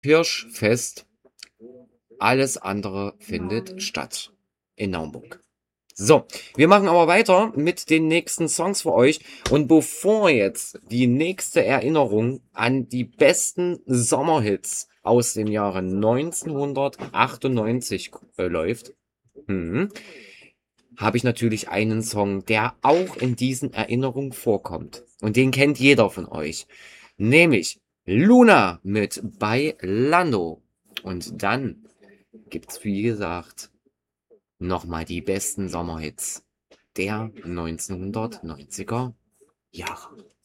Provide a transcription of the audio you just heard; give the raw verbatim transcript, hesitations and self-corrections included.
Hirschfest. Alles andere findet statt in Naumburg. So, wir machen aber weiter mit den nächsten Songs für euch. Und bevor jetzt die nächste Erinnerung an die besten Sommerhits aus dem Jahre neunzehnhundertachtundneunzig äh, läuft, hm, habe ich natürlich einen Song, der auch in diesen Erinnerungen vorkommt. Und den kennt jeder von euch. Nämlich Luna mit Bailando. Und dann gibt's, wie gesagt, nochmal die besten Sommerhits der neunzehnhundertneunziger Jahre.